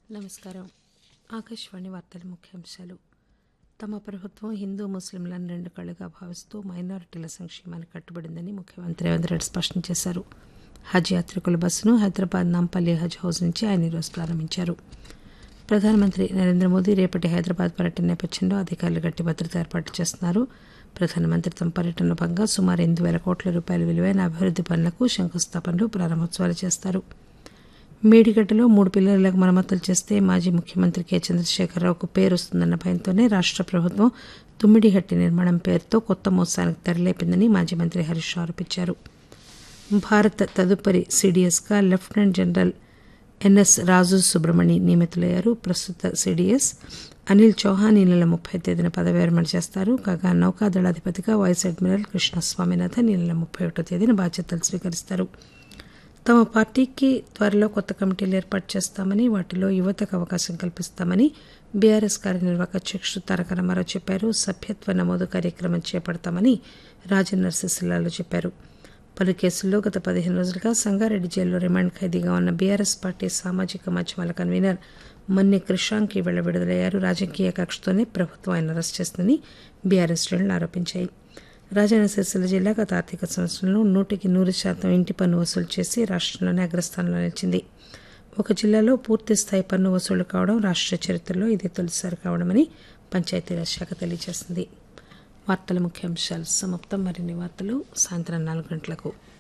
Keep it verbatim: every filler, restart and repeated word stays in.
నమస్కారం. ఆకాశవాణి వార్తల ముఖ్యాంశాలు. తమ ప్రభుత్వం హిందూ ముస్లింలను రెండు కళ్లుగా భావిస్తూ మైనారిటీల సంక్షేమానికి కట్టుబడిందని ముఖ్యమంత్రి రేవంత్ రెడ్డి స్పష్టం చేశారు. హజ్ యాత్రికుల బస్సును హైదరాబాద్ నాంపల్లి హజ్ హౌస్ నుంచి ఆయన ఈరోజు ప్రారంభించారు. ప్రధానమంత్రి నరేంద్ర మోదీ రేపటి హైదరాబాద్ పర్యటన నేపథ్యంలో అధికారులు గట్టి భద్రత ఏర్పాట్లు చేస్తున్నారు. ప్రధానమంత్రి తమ పర్యటనలో భాగంగా సుమారు ఎనిమిది వేల కోట్ల రూపాయల విలువైన అభివృద్ది పనులకు శంకుస్థాపనలు, ప్రారంభోత్సవాలు చేస్తారు. మేడిగడ్డలో మూడు పిల్లర్లకు మరమ్మతులు చేస్తే మాజీ ముఖ్యమంత్రి కె చంద్రశేఖరరావుకు పేరు వస్తుందన్న భయంతోనే రాష్ట ప్రభుత్వం తుమ్మిడిహట్టి నిర్మాణం పేరుతో కొత్త మోసానికి తెరలేపిందని మాజీ మంత్రి హరీష్ రావు ఆరోపించారు. భారత తదుపరి సీడీఎస్గా లెఫ్టినెంట్ జనరల్ ఎన్ఎస్ రాజు సుబ్రమణి నియమితులయ్యారు. ప్రస్తుత సీడీఎస్ అనిల్ చౌహాన్ ఈ నెల ముప్పై తేదీన పదవి విరమణ చేస్తారు. కాగా నౌకాదళాధిపతిగా వైస్ అడ్మిరల్ కృష్ణ స్వామినాథన్ ఈ నెల ముప్పై ఒకటో తేదీన బాధ్యతలు స్వీకరిస్తారు. తమ పార్టీకి త్వరలో కొత్త కమిటీలు ఏర్పాటు చేస్తామని, వాటిలో యువతకు అవకాశం కల్పిస్తామని బీఆర్ఎస్ కార్యనిర్వాహక అధ్యక్షుడు తారక రామారావు చెప్పారు. సభ్యత్వ నమోదు కార్యక్రమం చేపడతామని రాజన్న సిరిసిల్లాలో చెప్పారు. పలు కేసుల్లో గత పదిహేను రోజులుగా సంగారెడ్డి జైల్లో రిమాండ్ ఖైదీగా ఉన్న బీఆర్ఎస్ పార్టీ సామాజిక మాధ్యమాల కన్వీనర్ మన్నె క్రిషాంక్ ఈవేళ విడుదలయ్యారు. రాజకీయ కక్షతోనే ప్రభుత్వం ఆయన అరెస్ట్ చేసిందని బీఆర్ఎస్ శ్రేణులు ఆరోపించాయి. రాజన్న సిరిసిల్ల జిల్లా గత ఆర్థిక సంవత్సరంలో నూటికి నూరు శాతం ఇంటి పన్ను వసూలు చేసి రాష్టంలోనే అగ్రస్థానంలో నిలిచింది. ఒక జిల్లాలో పూర్తిస్థాయి పన్ను వసూలు కావడం రాష్ట్ర చరిత్రలో ఇది తొలిసారి కావడమని పంచాయతీరాజ్ శాఖ తెలియజేసింది. వార్తల ముఖ్యాంశాలు సమాప్తం. మరిన్ని వార్తలు సాయంత్రం నాలుగు గంటలకు.